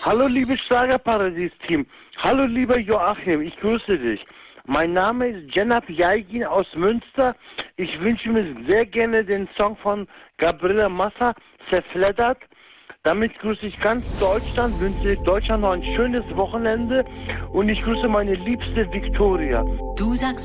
Hallo liebes Schlagerparadies-Team. Hallo lieber Joachim, ich grüße dich. Mein Name ist Cenap Yaygin aus Münster. Ich wünsche mir sehr gerne den Song von Gabriela Massa, Zerfleddert. Damit grüße ich ganz Deutschland, wünsche Deutschland noch ein schönes Wochenende und ich grüße meine liebste Victoria. Du sagst